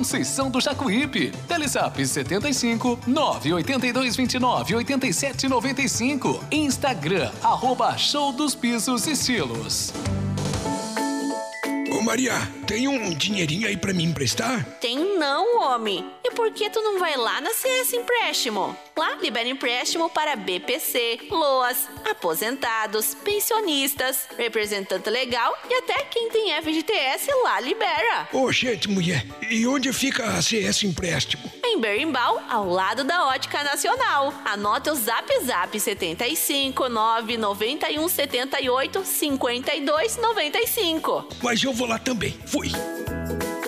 Conceição do Jacuípe. Telezap 75 982 29 87 95. Instagram, @Show dos Pisos Estilos. Ô Maria, tem um dinheirinho aí pra me emprestar? Tem não, homem. E por que tu não vai lá na CS Empréstimo? Lá libera empréstimo para BPC, LOAS, aposentados, pensionistas, representante legal e até quem tem FGTS lá libera. Ô, gente, mulher, e onde fica a CS Empréstimo? Em Berimbau, ao lado da Ótica Nacional. Anota o Zap 75 991 78 52 95. Mas eu vou lá também. Fui.